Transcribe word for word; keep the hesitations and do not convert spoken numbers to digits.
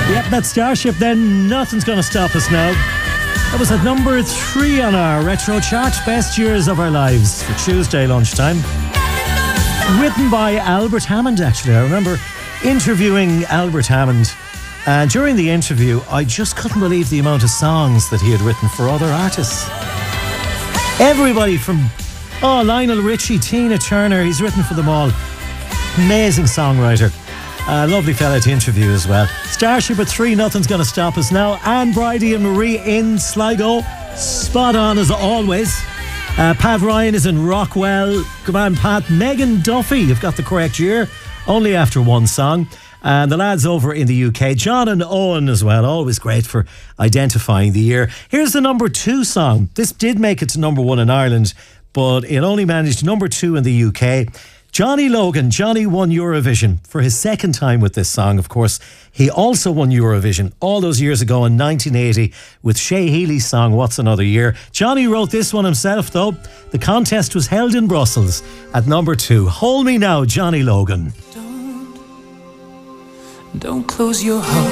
Yep, that's Starship then. Nothing's gonna stop us now. That was at number three on our retro chart. Best years of our lives for Tuesday lunchtime. Written by Albert Hammond, actually. I remember interviewing Albert Hammond, and during the interview I just couldn't believe the amount of songs that he had written for other artists. Everybody from oh Lionel Richie, Tina Turner, he's written for them all. Amazing songwriter. A uh, lovely fella to interview as well. Starship at three, Nothing's Gonna Stop Us Now. Anne Bridie and Marie in Sligo. Spot on as always. Uh, Pat Ryan is in Rockwell. Come on, Pat. Megan Duffy, you've got the correct year. Only after one song. And the lads over in the U K, John and Owen as well. Always great for identifying the year. Here's the number two song. This did make it to number one in Ireland, but it only managed number two in the U K. Johnny Logan. Johnny won Eurovision for his second time with this song, of course. He also won Eurovision all those years ago in nineteen eighty with Shea Healy's song What's Another Year. Johnny wrote this one himself, though. The contest was held in Brussels at number two. Hold Me Now, Johnny Logan. Don't, don't close your heart.